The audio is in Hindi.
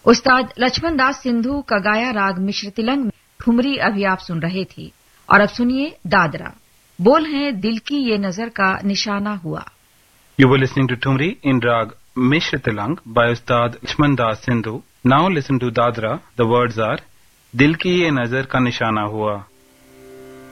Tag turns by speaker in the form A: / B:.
A: उस्ताद लक्ष्मण दास सिंधु का गाया राग मिश्र तिलंग में ठुमरी अभी आप सुन रहे थे। और अब सुनिए दादरा। बोल हैं दिल की ये नजर का निशाना हुआ।
B: You were listening to Thumri in Rag Mishra Tilang by Ustad Lakshman Das Sindhu. Now listen to Dadra. The words are Dil ki ye nazar ka nishana hua.